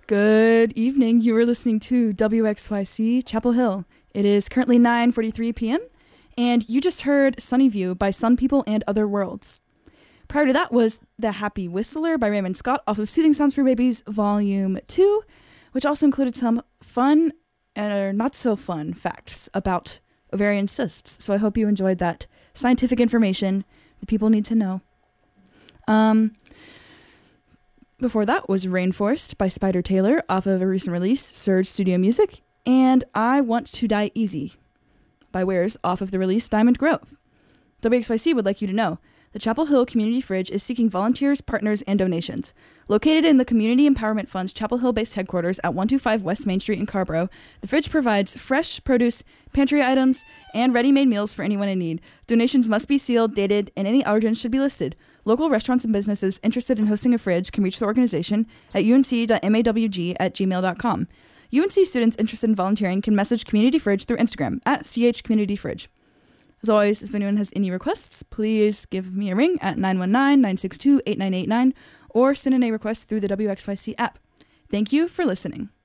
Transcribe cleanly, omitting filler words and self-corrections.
Good evening. You are listening to WXYC Chapel Hill. It is currently 9:43 p.m. and you just heard Sunny View by Sun People and Other Worlds. Prior to that was The Happy Whistler by Raymond Scott off of Soothing Sounds for Babies Volume 2, which also included some fun and not so fun facts about ovarian cysts. So I hope you enjoyed that scientific information that people need to know. Before that was Rainforest by Spider Taylor off of a recent release, Surge Studio Music, and I Want to Die Easy by Wares off of the release Diamond Grove. WXYC would like you to know the Chapel Hill Community Fridge is seeking volunteers, partners, and donations. Located in the Community Empowerment Fund's Chapel Hill-based headquarters at 125 West Main Street in Carborough, the fridge provides fresh produce, pantry items, and ready-made meals for anyone in need. Donations must be sealed, dated, and any allergens should be listed. Local restaurants and businesses interested in hosting a fridge can reach the organization at unc.mawg@gmail.com. UNC students interested in volunteering can message Community Fridge through Instagram at @CHCommunityFridge. As always, if anyone has any requests, please give me a ring at 919-962-8989 or send in a request through the WXYC app. Thank you for listening.